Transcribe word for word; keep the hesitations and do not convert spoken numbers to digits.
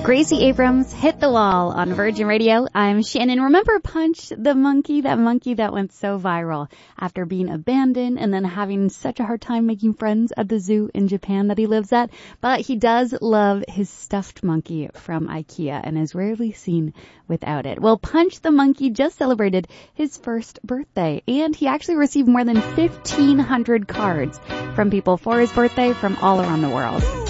Gracie Abrams hit the wall on Virgin Radio. I'm Shannon. Remember Punch the monkey, that monkey that went so viral after being abandoned and then having such a hard time making friends at the zoo in Japan that he lives at? But he does love his stuffed monkey from IKEA and is rarely seen without it. Well, Punch the monkey just celebrated his first birthday, and he actually received more than fifteen hundred cards from people for his birthday from all around the world.